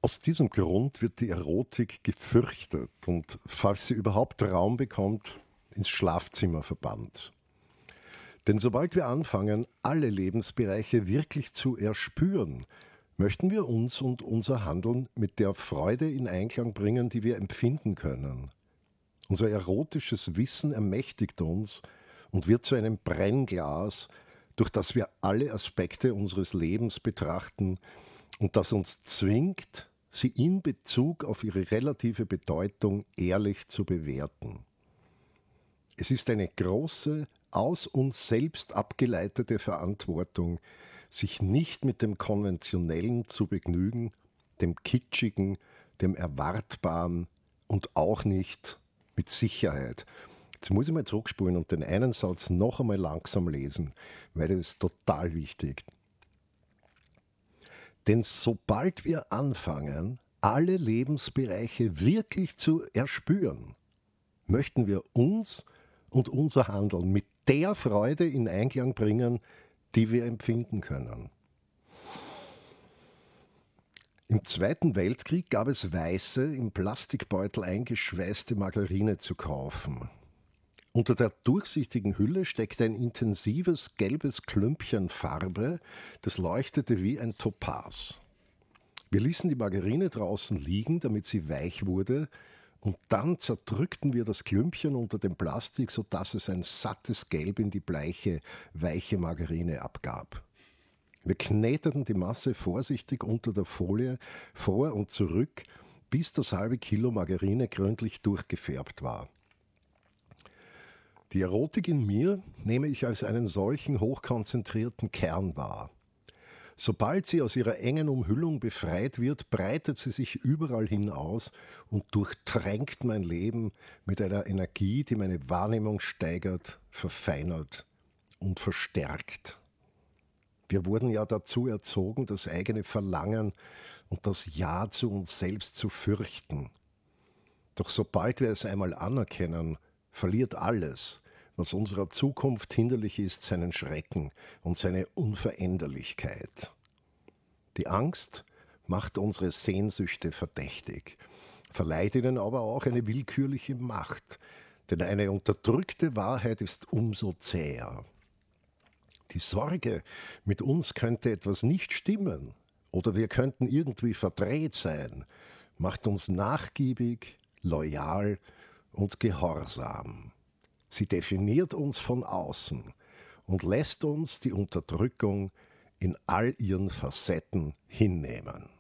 Aus diesem Grund wird die Erotik gefürchtet und, falls sie überhaupt Raum bekommt, ins Schlafzimmer verbannt. Denn sobald wir anfangen, alle Lebensbereiche wirklich zu erspüren, möchten wir uns und unser Handeln mit der Freude in Einklang bringen, die wir empfinden können. Unser erotisches Wissen ermächtigt uns und wird zu einem Brennglas, durch das wir alle Aspekte unseres Lebens betrachten und das uns zwingt, sie in Bezug auf ihre relative Bedeutung ehrlich zu bewerten. Es ist eine große, aus uns selbst abgeleitete Verantwortung, sich nicht mit dem Konventionellen zu begnügen, dem Kitschigen, dem Erwartbaren und auch nicht mit Sicherheit. Jetzt muss ich mal zurückspulen und den einen Satz noch einmal langsam lesen, weil das ist total wichtig. Denn sobald wir anfangen, alle Lebensbereiche wirklich zu erspüren, möchten wir uns und unser Handeln mit der Freude in Einklang bringen, die wir empfinden können. Im Zweiten Weltkrieg gab es weiße, im Plastikbeutel eingeschweißte Margarine zu kaufen. Unter der durchsichtigen Hülle steckte ein intensives gelbes Klümpchen Farbe, das leuchtete wie ein Topaz. Wir ließen die Margarine draußen liegen, damit sie weich wurde, und dann zerdrückten wir das Klümpchen unter dem Plastik, sodass es ein sattes Gelb in die bleiche, weiche Margarine abgab. Wir kneteten die Masse vorsichtig unter der Folie vor und zurück, bis das halbe Kilo Margarine gründlich durchgefärbt war. Die Erotik in mir nehme ich als einen solchen hochkonzentrierten Kern wahr. Sobald sie aus ihrer engen Umhüllung befreit wird, breitet sie sich überall hin aus und durchtränkt mein Leben mit einer Energie, die meine Wahrnehmung steigert, verfeinert und verstärkt. Wir wurden ja dazu erzogen, das eigene Verlangen und das Ja zu uns selbst zu fürchten. Doch sobald wir es einmal anerkennen, verliert alles, was unserer Zukunft hinderlich ist, seinen Schrecken und seine Unveränderlichkeit. Die Angst macht unsere Sehnsüchte verdächtig, verleiht ihnen aber auch eine willkürliche Macht, denn eine unterdrückte Wahrheit ist umso zäher. Die Sorge, mit uns könnte etwas nicht stimmen oder wir könnten irgendwie verdreht sein, macht uns nachgiebig, loyal und gehorsam. Sie definiert uns von außen und lässt uns die Unterdrückung in all ihren Facetten hinnehmen.